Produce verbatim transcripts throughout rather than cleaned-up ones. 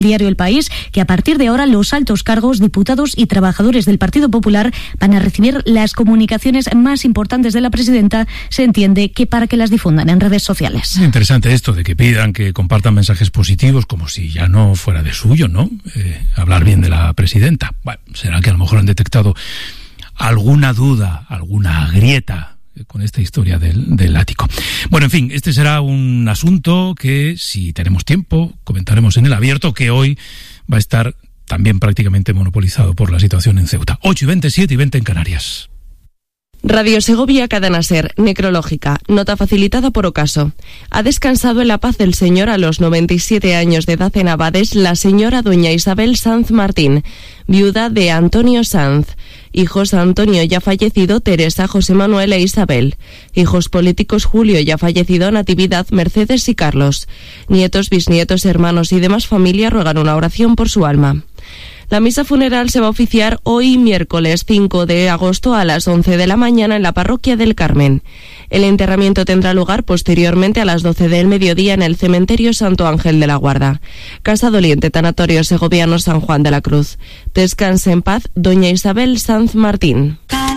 Diario El País, que a partir de ahora los altos cargos, diputados y trabajadores del Partido Popular van a recibir las comunicaciones más importantes de la presidenta, se entiende que para que las difundan en redes sociales. Interesante esto de que pidan que compartan mensajes positivos como si ya no fuera de suyo, ¿no? Eh, hablar bien de la presidenta. Bueno, será que a lo mejor han detectado alguna duda, alguna grieta con esta historia del, del ático. Bueno, en fin, este será un asunto que, si tenemos tiempo, comentaremos en El Abierto, que hoy va a estar también prácticamente monopolizado por la situación en Ceuta. ocho y veinte, siete y veinte en Canarias. Radio Segovia, Cadena Ser, necrológica, nota facilitada por Ocaso. Ha descansado en la paz el señor a los noventa y siete años de edad en Abades, la señora doña Isabel Sanz Martín, viuda de Antonio Sanz. Hijos Antonio ya fallecido, Teresa, José Manuel e Isabel. Hijos políticos Julio ya fallecido, Natividad, Mercedes y Carlos. Nietos, bisnietos, hermanos y demás familia ruegan una oración por su alma. La misa funeral se va a oficiar hoy, miércoles cinco de agosto, a las once de la mañana en la parroquia del Carmen. El enterramiento tendrá lugar posteriormente a las doce del mediodía en el cementerio Santo Ángel de la Guarda. Casa Doliente, Tanatorio Segoviano San Juan de la Cruz. Descanse en paz, doña Isabel Sanz Martín.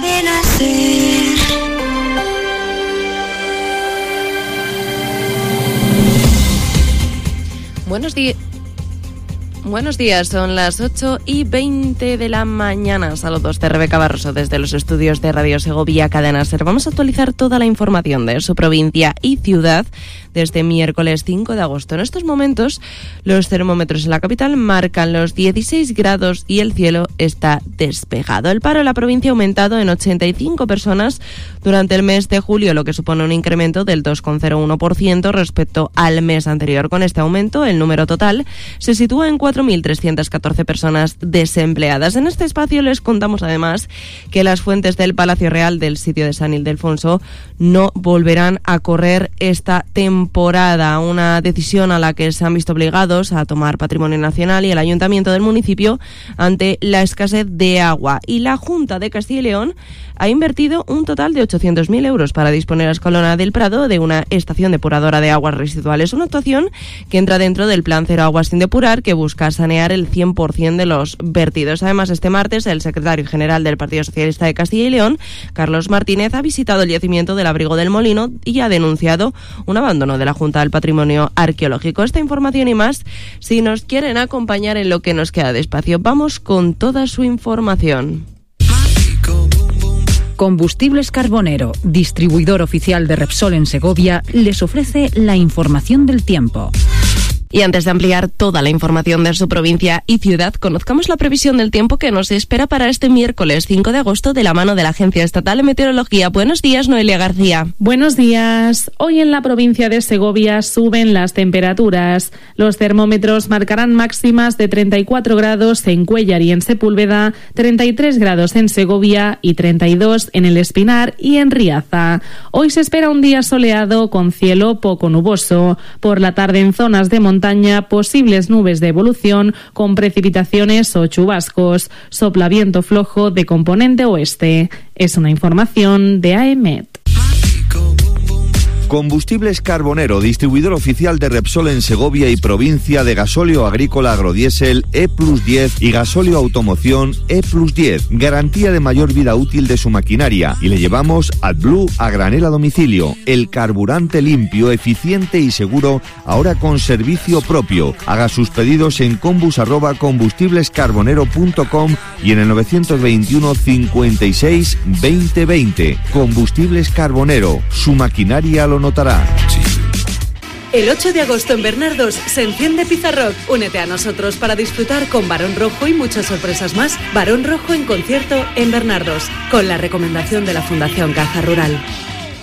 Buenos días. Buenos días, son las ocho y veinte de la mañana. Saludos de Rebeca Barroso desde los estudios de Radio Segovia, Cadena Ser. Vamos a actualizar toda la información de su provincia y ciudad desde miércoles cinco de agosto. En estos momentos, los termómetros en la capital marcan los dieciséis grados y el cielo está despejado. El paro en la provincia ha aumentado en ochenta y cinco personas durante el mes de julio, lo que supone un incremento del dos coma cero uno por ciento respecto al mes anterior. Con este aumento, el número total se sitúa en cuatro mil trescientas catorce personas desempleadas. En este espacio les contamos además que las fuentes del Palacio Real del sitio de San Ildefonso no volverán a correr esta temporada, una decisión a la que se han visto obligados a tomar Patrimonio Nacional y el Ayuntamiento del municipio ante la escasez de agua. Y la Junta de Castilla y León ha invertido un total de ochocientos mil euros para disponer a Escalona del Prado de una estación depuradora de aguas residuales, una actuación que entra dentro del Plan Cero Aguas sin Depurar, que busca sanear el cien por ciento de los vertidos. Además, este martes, el secretario general del Partido Socialista de Castilla y León, Carlos Martínez, ha visitado el yacimiento del Abrigo del Molino y ha denunciado un abandono de la Junta del Patrimonio Arqueológico. Esta información y más, si nos quieren acompañar en lo que nos queda de espacio, vamos con toda su información. Combustibles Carbonero, distribuidor oficial de Repsol en Segovia, les ofrece la información del tiempo. Y antes de ampliar toda la información de su provincia y ciudad, conozcamos la previsión del tiempo que nos espera para este miércoles cinco de agosto de la mano de la Agencia Estatal de Meteorología. Buenos días, Noelia García. Buenos días. Hoy en la provincia de Segovia suben las temperaturas. Los termómetros marcarán máximas de treinta y cuatro grados en Cuéllar y en Sepúlveda, treinta y tres grados en Segovia y treinta y dos en El Espinar y en Riaza. Hoy se espera un día soleado con cielo poco nuboso. Por la tarde en zonas de montaña posibles nubes de evolución con precipitaciones o chubascos. Sopla viento flojo de componente oeste. Es una información de A E M E T. Combustibles Carbonero, distribuidor oficial de Repsol en Segovia y provincia, de gasóleo agrícola agrodiesel E plus diez y gasóleo automoción E plus diez. Garantía de mayor vida útil de su maquinaria. Y le llevamos AdBlue a granel a domicilio. El carburante limpio, eficiente y seguro, ahora con servicio propio. Haga sus pedidos en combus arroba combustiblescarbonero punto com y en el novecientos veintiuno cincuenta y seis veinte veinte. Combustibles Carbonero, su maquinaria lo notará. El ocho de agosto en Bernardos se enciende Pizarrock. Únete a nosotros para disfrutar con Barón Rojo y muchas sorpresas más. Barón Rojo en concierto en Bernardos, con la recomendación de la Fundación Caja Rural.